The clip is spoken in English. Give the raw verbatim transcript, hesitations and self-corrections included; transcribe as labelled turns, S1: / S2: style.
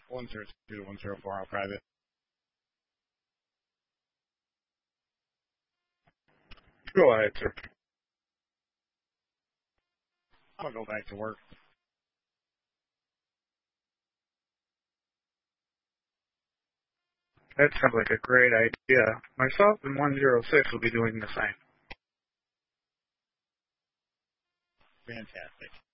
S1: one zero two to one zero four, I'll private.
S2: Go ahead, sir.
S1: I'm going to go back to work.
S2: That sounds like a great idea. Myself and one zero six will be doing the same.
S1: Fantastic.